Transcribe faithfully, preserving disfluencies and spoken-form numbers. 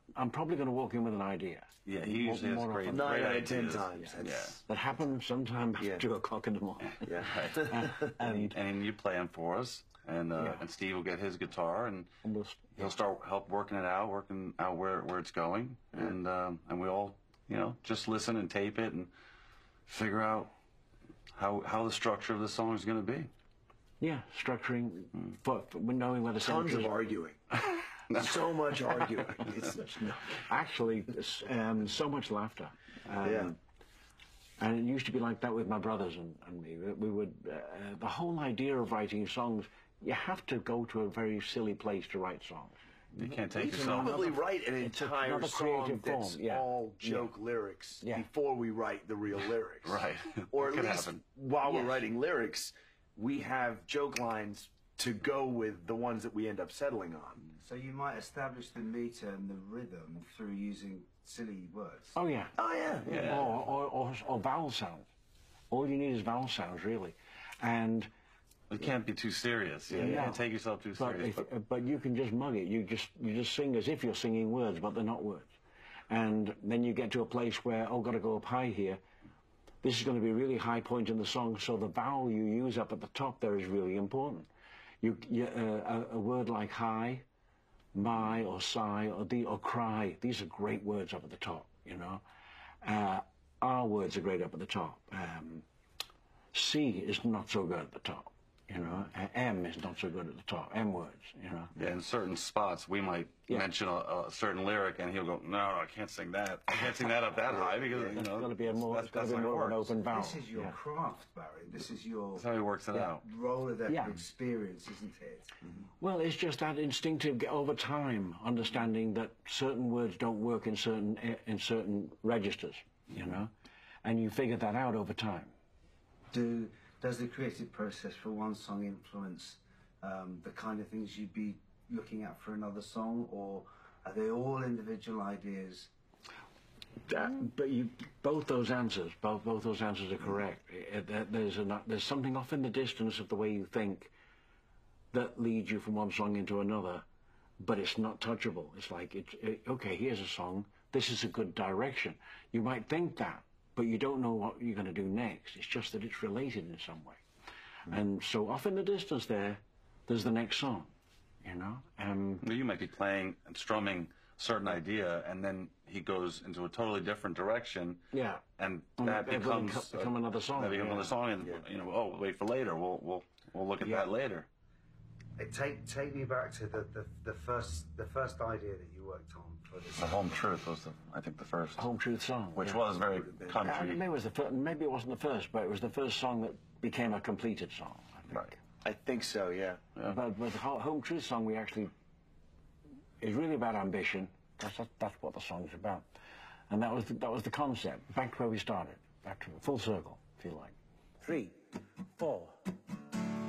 I'm probably going to walk in with an idea. Yeah, he usually more, has more great, often. great Nine out of ideas. ten times. Yeah. yeah. That happens sometime after Yeah. two o'clock in the morning. Yeah. Right. and, and, and you play them for us, and uh, Yeah. and Steve will get his guitar, and and we'll, he'll yeah. start help working it out, working out where where it's going, and um, and we all, you know, just listen and tape it and figure out how how the structure of the song is going to be. Yeah, structuring, mm. for, for knowing where the Tons of are. arguing. So much arguing. It's, Actually, um, so much laughter. Um, yeah. And it used to be like that with my brothers and, and me. We would, uh, the whole idea of writing songs, you have to go to a very silly place to write songs. You can't take We can yourself. probably write an entire another song creative that's form, yeah. all joke Yeah. lyrics Yeah. before we write the real lyrics. Right. Or at Could least happen. while Yes. we're writing lyrics, we have joke lines to go with the ones that we end up settling on. So you might establish the meter and the rhythm through using silly words. Oh, yeah. Oh, yeah. Yeah. Or, or, or, or vowel sounds. All you need is vowel sounds, really. And It can't be too serious. Yeah, you No. can't take yourself too But, serious. if, but but you can just mug it. You just you just sing as if you're singing words, but they're not words. And then you get to a place where, oh, got to go up high here. This is going to be a really high point in the song, so the vowel you use up at the top there is really important. You, you uh, a, a word like high, my, or sigh, or the, or cry. These are great words up at the top. You know, uh, our words are great up at the top. Um, C is not so good at the top. You know, M is not so good at the top. M words, you know. yeah, in certain spots, we might Yeah. mention a, a certain lyric, and he'll go, "No, no, I can't sing that. I can't sing that up that high because you It's know got to be a more, that's, it's got to that's be not how it more of an works. open vowel. This is your yeah. craft, Barry. This is your That's how he works it Yeah. out. Rolodex Yeah. experience, isn't it? Well, it's just that instinctive over time understanding that certain words don't work in certain in certain registers, you know, and you figure that out over time. Do does the creative process for one song influence um, the kind of things you'd be looking at for another song, or are they all individual ideas? That, but you, both those answers, both both those answers are correct. Uh, there- There's a, there's something off in the distance of the way you think that leads you from one song into another, but it's not touchable. It's like it's it, okay. Here's a song. This is a good direction. You might think that, but you don't know what you're going to do next. It's just that it's related in some way. Mm. And so off in the distance there, there's the next song. You know. Um, Well, you might be playing and strumming a certain idea, and then he goes into a totally different direction. Yeah. And And that that will becomes beco- become another song, That becomes yeah. another song, and Yeah. you know, oh, wait for later. We'll we'll we'll look at Yeah. that later. It take take me back to the, the, the first the first idea that you worked on for this. The Home Truth was, the, I think, the first, Home Truth song, which yeah. was very Uh, country. maybe it was the fir- maybe it wasn't the first, but it was the first song that became a completed song. I think. Right. I think so, yeah. Yeah. But with the Ho- Home Truth song, we actually is really about ambition. That's that's, that's what the song's about, and that was the, that was the concept. Back to where we started. Back to full circle, if you like. Three, four.